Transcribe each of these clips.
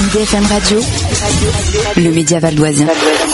IDFM Radio, le média valdoisien.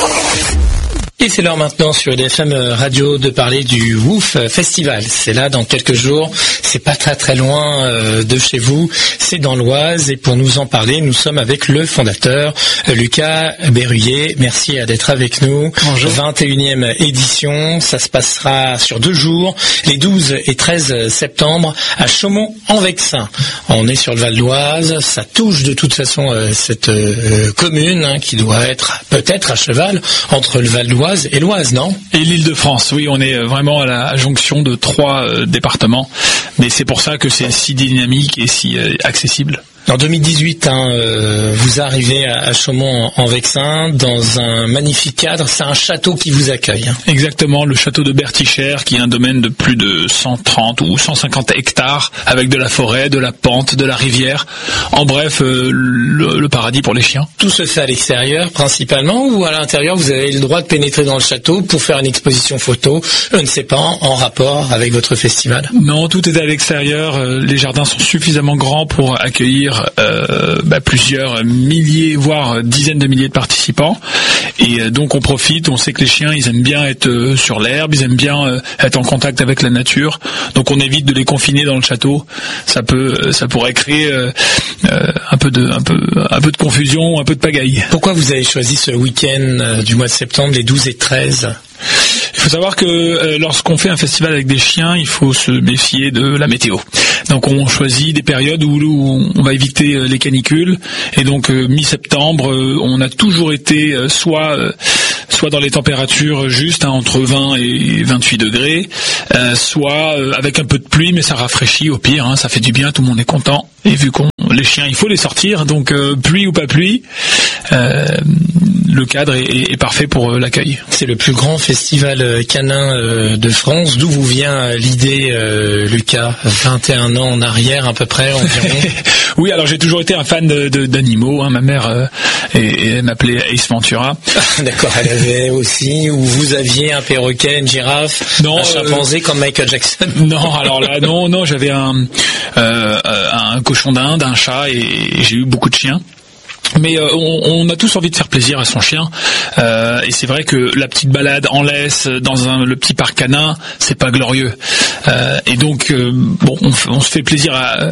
Et c'est l'heure maintenant sur IDFM Radio de parler du WOOF Festival. C'est là dans quelques jours, c'est pas très loin de chez vous, c'est dans l'Oise. Et pour nous en parler, nous sommes avec le fondateur Lucas Berruyer. Merci d'être avec nous. Bonjour. 21e édition, ça se passera sur 2 jours, les 12 et 13 septembre à Chaumont-en-Vexin. On est sur le Val d'Oise, ça touche de toute façon cette commune qui doit être peut-être à cheval entre le Val d'Oise et l'Oise, non? Et l'Île-de-France, oui, on est vraiment à la jonction de 3 départements, mais c'est pour ça que c'est si dynamique et si accessible. En 2018, vous arrivez à Chaumont-en-Vexin dans un magnifique cadre. C'est un château qui vous accueille. Exactement, le château de Bertichères, qui est un domaine de plus de 130 ou 150 hectares, avec de la forêt, de la pente, de la rivière. En bref, le paradis pour les chiens. Tout se fait à l'extérieur principalement, ou à l'intérieur vous avez le droit de pénétrer dans le château pour faire une exposition photo, je ne sais pas, en rapport avec votre festival? Non, tout est à l'extérieur. Les jardins sont suffisamment grands pour accueillir plusieurs milliers, voire dizaines de milliers de participants. Et donc on profite, on sait que les chiens, ils aiment bien être sur l'herbe, ils aiment bien être en contact avec la nature. Donc on évite de les confiner dans le château. Ça pourrait créer un peu de confusion, un peu de pagaille. Pourquoi vous avez choisi ce week-end du mois de septembre, les 12 et 13 ? Il faut savoir que lorsqu'on fait un festival avec des chiens, il faut se méfier de la météo. Donc on choisit des périodes où on va éviter les canicules. Et donc mi-septembre, on a toujours été soit dans les températures justes, entre 20 et 28 degrés, soit avec un peu de pluie, mais ça rafraîchit au pire, ça fait du bien, tout le monde est content. Et vu les chiens, il faut les sortir, donc pluie ou pas pluie, le cadre est parfait pour l'accueil. C'est le plus grand festival canin de France. D'où vous vient l'idée, Lucas? 21 ans en arrière à peu près environ. Oui, alors j'ai toujours été un fan d'animaux. Ma mère elle m'appelait Ace Ventura. D'accord, elle avait aussi, ou vous aviez un perroquet, une girafe, un chimpanzé comme Michael Jackson? Non, alors là, non, j'avais un cochon d'Inde, un chat et j'ai eu beaucoup de chiens. Mais on a tous envie de faire plaisir à son chien, et c'est vrai que la petite balade en laisse dans le petit parc canin, c'est pas glorieux. Et donc on fait plaisir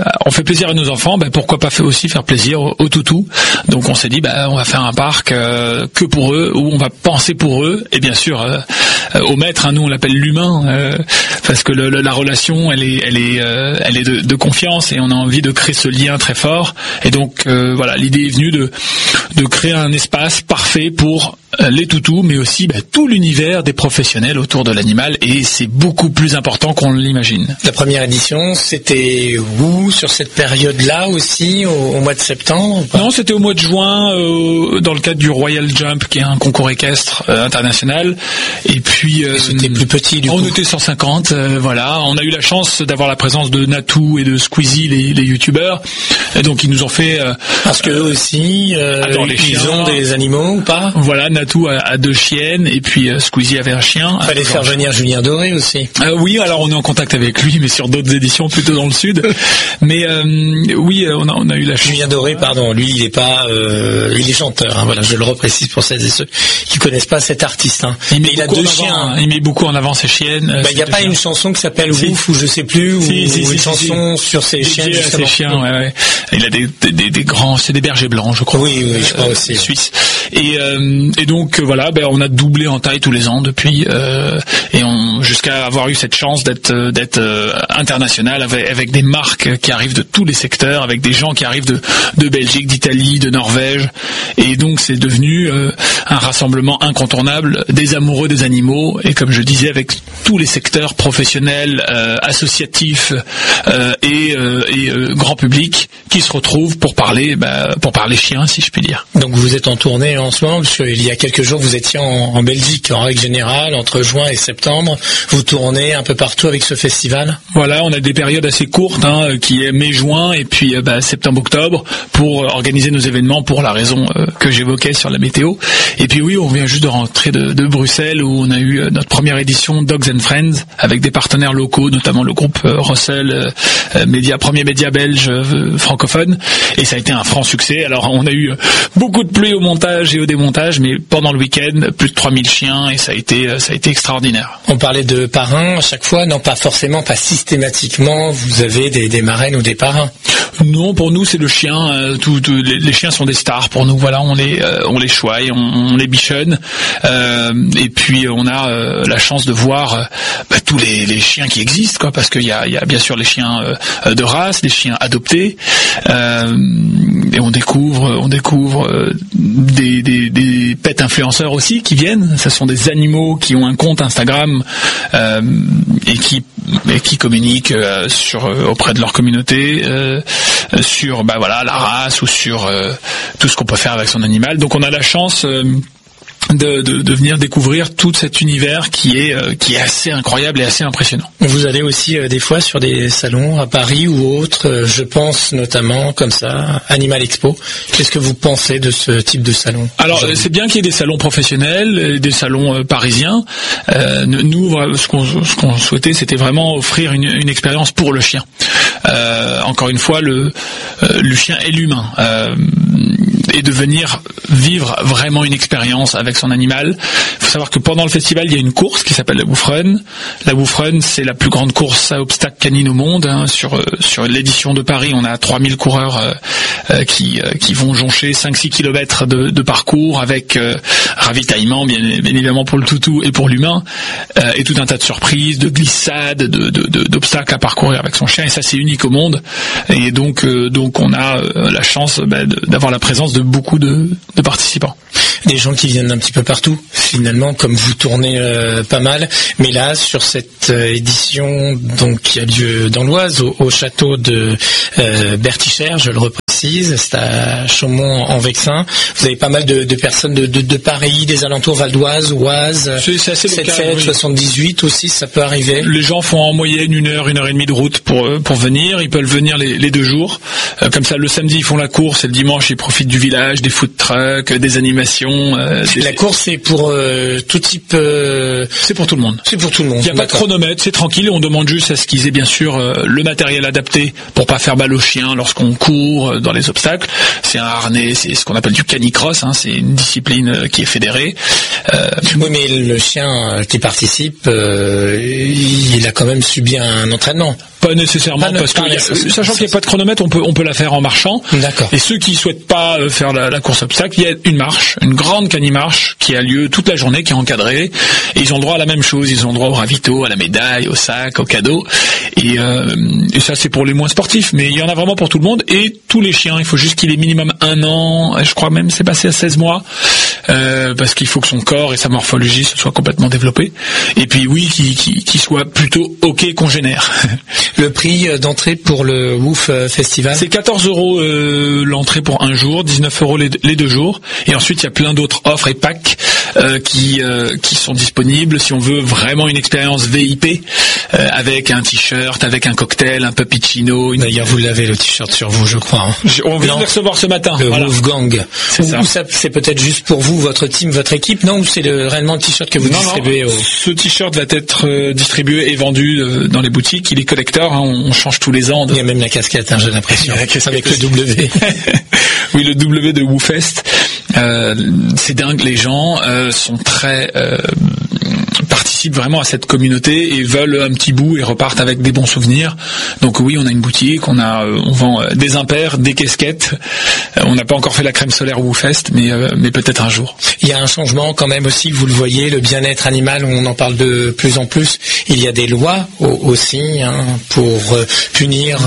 à nos enfants, pourquoi pas aussi faire plaisir aux toutous. Donc on s'est dit on va faire un parc que pour eux, où on va penser pour eux, et bien sûr au maître, nous on l'appelle l'humain, parce que la relation elle est de confiance, et on a envie de créer ce lien très fort. Et donc l'idée est venue de créer un espace parfait pour les toutous, mais aussi tout l'univers des professionnels autour de l'animal, et c'est beaucoup plus important qu'on l'imagine. La première édition, c'était où, sur cette période-là aussi, au mois de septembre? Non, c'était au mois de juin, dans le cadre du Royal Jump, qui est un concours équestre international. Et puis c'était plus petit du coup. On était 150, On a eu la chance d'avoir la présence de Natou et de Squeezie, les youtubeurs, et donc ils nous ont fait parce que eux aussi ils ont des animaux ou pas? Voilà, Natou a 2 chiennes, et puis Squeezie avait un chien. Il fallait faire venir Julien Doré aussi. Oui, alors on est en contact avec lui, mais sur d'autres éditions, plutôt dans le sud. Mais oui, on a eu la chance. Julien Doré, pardon, lui il est pas, il est chanteur. Je le reprécise pour celles et ceux qui connaissent pas cet artiste. Il a 2 chiens. Il met beaucoup en avant ses chiennes. Il n'y a pas une chanson qui s'appelle Wouf, ou je sais plus, ou une chanson sur ses chiens. Ses chiens, ouais. Il a des grands, c'est des bergers blancs, je crois. Oui, je crois aussi. Suisse. Et donc on a doublé en taille tous les ans depuis, et jusqu'à avoir eu cette chance d'être international avec des marques qui arrivent de tous les secteurs, avec des gens qui arrivent de Belgique, d'Italie, de Norvège, et donc c'est devenu un rassemblement incontournable des amoureux des animaux, et comme je disais, avec tous les secteurs professionnels, associatifs et grand public qui se retrouvent pour parler chiens, si je puis dire. Donc vous êtes en tournée en ce moment, parce qu'il y a quelques jours vous étiez en Belgique en règle générale, entre juin et septembre. vous tournez un peu partout avec ce festival? Voilà, on a des périodes assez courtes, qui est mai-juin et puis septembre-octobre, pour organiser nos événements pour la raison que j'évoquais sur la météo. Et puis oui, on vient juste de rentrer de Bruxelles, où on a eu notre première édition Dogs and Friends avec des partenaires locaux, notamment le groupe Russell, premier média belge francophone, et ça a été un franc succès. Alors on a eu beaucoup de pluie au montage et au démontage, mais pendant le week-end, plus de 3000 chiens, et ça a été extraordinaire. On parlait de parrains à chaque fois, non pas forcément, pas systématiquement, vous avez des marraines ou des parrains? Non, pour nous c'est le chien. Les chiens sont des stars pour nous. Voilà, on les choisit, on les bichonne, et puis on a la chance de voir tous les chiens qui existent, quoi, parce qu'il y a bien sûr les chiens de race, les chiens adoptés, et on découvre des pet influenceurs aussi qui viennent. Ce sont des animaux qui ont un compte Instagram et qui communiquent auprès de leur communauté sur la race ou sur tout ce qu'on peut faire avec son animal. Donc on a la chance de venir découvrir tout cet univers qui est assez incroyable et assez impressionnant. Vous allez aussi des fois sur des salons à Paris ou autres, je pense notamment comme ça, Animal Expo. Qu'est-ce que vous pensez de ce type de salon? Alors c'est bien qu'il y ait des salons professionnels, des salons parisiens. Nous, ce qu'on souhaitait, c'était vraiment offrir une expérience pour le chien. Encore une fois, le chien est l'humain. Et de venir vivre vraiment une expérience avec son animal. Il faut savoir que pendant le festival, il y a une course qui s'appelle la Woof Run. La Woof Run, c'est la plus grande course à obstacles canines au monde. Sur l'édition de Paris, on a 3000 coureurs qui vont joncher 5-6 km de parcours avec ravitaillement, bien évidemment pour le toutou et pour l'humain, et tout un tas de surprises, de glissades, d'obstacles à parcourir avec son chien. Et ça, c'est unique au monde. Et donc on a la chance d'avoir la présence de beaucoup de participants. Des gens qui viennent d'un petit peu partout, finalement, comme vous tournez pas mal. Mais là, sur cette édition donc qui a lieu dans l'Oise, au château de Bertichères, je le reprécise, c'est à Chaumont-en-Vexin. Vous avez pas mal de personnes de Paris, des alentours, Val d'Oise, Oise, c'est assez 77, 78 aussi, ça peut arriver. Les gens font en moyenne 1 heure et demie de route pour venir. Ils peuvent venir les 2 jours. Comme ça, le samedi, ils font la course, et le dimanche, ils profitent du village, des food trucks, des animations. La course, c'est pour tout type... C'est pour tout le monde. C'est pour tout le monde. Il n'y a pas de chronomètre, c'est tranquille. On demande juste à ce qu'ils aient bien sûr le matériel adapté pour pas faire mal aux chiens lorsqu'on court dans les obstacles. C'est un harnais, c'est ce qu'on appelle du canicross, c'est une discipline qui est fédérée. Oui, mais le chien qui participe, il a quand même subi un entraînement. Pas nécessairement, parce que sachant qu'il n'y a pas de chronomètre, on peut la faire en marchant. D'accord. Et ceux qui souhaitent pas faire la course obstacle, il y a une marche, une grande canimarche qui a lieu toute la journée, qui est encadrée, et ils ont le droit à la même chose. Ils ont le droit au ravito, à la médaille, au sac, au cadeau. Et ça, c'est pour les moins sportifs, mais il y en a vraiment pour tout le monde. Et tous les chiens, il faut juste qu'il ait minimum 1 an. Je crois même c'est passé à 16 mois, parce qu'il faut que son corps et sa morphologie se soient complètement développés. Et puis oui, qu'il soit plutôt OK congénère. Le prix d'entrée pour le Woof Festival, c'est 14 € l'entrée pour 1 jour, 19 € les 2 jours. Et ensuite, il y a plein d'autres offres et packs qui sont disponibles si on veut vraiment une expérience VIP, avec un t-shirt, avec un cocktail, un puppuccino. D'ailleurs, vous l'avez le t-shirt sur vous, je crois. On vient de le recevoir ce matin. Le Woof Gang. C'est ça. C'est peut-être juste pour vous, votre team, votre équipe, non? Ou c'est réellement le t-shirt que vous distribuez? Ce t-shirt va être distribué et vendu dans les boutiques. Il est collector. On change tous les ans. Il y a même la casquette, j'ai l'impression. Avec le W. Oui, le W de WooFest. C'est dingue, les gens sont très participent vraiment à cette communauté et veulent un petit bout et repartent avec des bons souvenirs. Donc oui, on a une boutique, on vend des impairs, des casquettes. On n'a pas encore fait la crème solaire WooFest, mais peut-être un jour. Il y a un changement quand même aussi, vous le voyez, le bien-être animal, on en parle de plus en plus. Il y a des lois aussi pour punir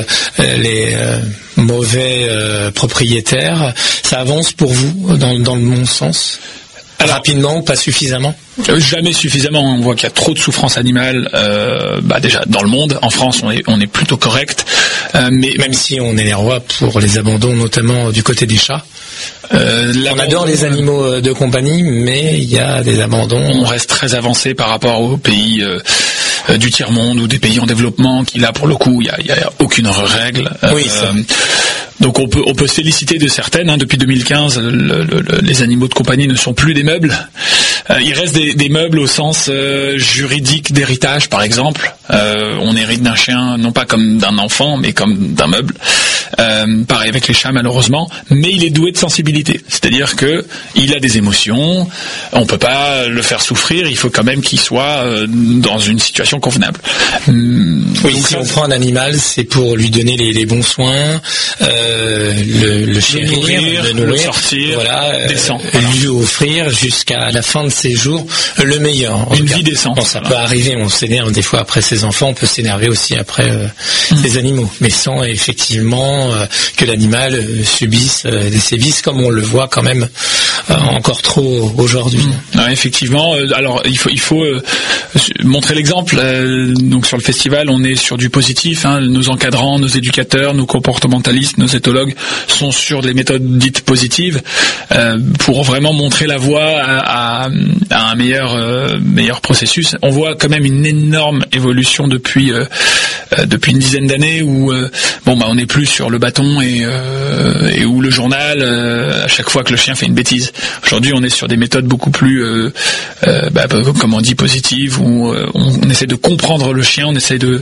les mauvais propriétaires. Ça avance pour vous dans le bon sens? rapidement ou pas suffisamment? Jamais suffisamment. On voit qu'il y a trop de souffrance animale. Déjà dans le monde, en France, on est plutôt correct. Mais même si on est les rois pour les abandons, notamment du côté des chats. On adore les animaux de compagnie, mais il y a des abandons. On reste très avancé par rapport aux pays du tiers-monde ou des pays en développement qui, là, pour le coup, il y a aucune règle. Oui, donc on peut se féliciter de certaines. Depuis 2015, les animaux de compagnie ne sont plus des meubles. Il reste des meubles au sens juridique d'héritage, par exemple. On hérite d'un chien, non pas comme d'un enfant, mais comme d'un meuble. Pareil avec les chats, malheureusement. Mais il est doué de sensibilité. C'est-à-dire que il a des émotions. On peut pas le faire souffrir. Il faut quand même qu'il soit dans une situation convenable. Oui, donc si on prend un animal, c'est pour lui donner les bons soins, le chérir, le nourrir, le sortir, voilà, décent, lui offrir jusqu'à la fin de ses jours le meilleur. Une vie décente. Bon, ça peut arriver, on s'énerve des fois après ses enfants, on peut s'énerver aussi après ses animaux, mais sans effectivement que l'animal subisse des sévices comme on le voit quand même encore trop aujourd'hui. Ouais, effectivement. Alors il faut montrer l'exemple. Donc sur le festival, on est sur du positif. Nos encadrants, nos éducateurs, nos comportementalistes, nos éthologues sont sur des méthodes dites positives pour vraiment montrer la voie à un meilleur processus. On voit quand même une énorme évolution depuis une dizaine d'années où on n'est plus sur le bâton et où le journal à chaque fois que le chien fait une bêtise. Aujourd'hui, on est sur des méthodes beaucoup plus comme on dit positives où on essaie de comprendre le chien, on essaie de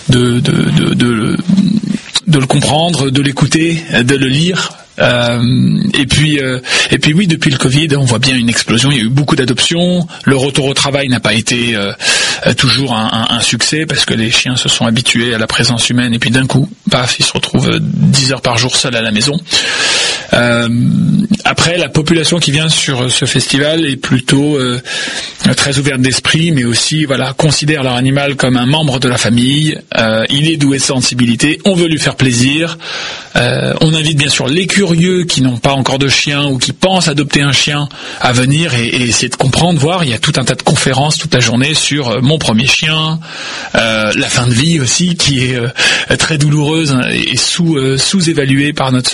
le comprendre, de l'écouter, de le lire. Et puis oui, depuis le Covid, on voit bien une explosion. Il y a eu beaucoup d'adoptions. Le retour au travail n'a pas été toujours un succès parce que les chiens se sont habitués à la présence humaine et puis d'un coup, paf, ils se retrouvent 10 heures par jour seuls à la maison. Après, la population qui vient sur ce festival est plutôt très ouverte d'esprit, mais aussi considère leur animal comme un membre de la famille. Il est doué de sensibilité. On veut lui faire plaisir. On invite bien sûr les curieux qui n'ont pas encore de chien ou qui pensent adopter un chien à venir et essayer de comprendre, voir. Il y a tout un tas de conférences toute la journée sur mon premier chien, la fin de vie aussi qui est très douloureuse et sous-évaluée par notre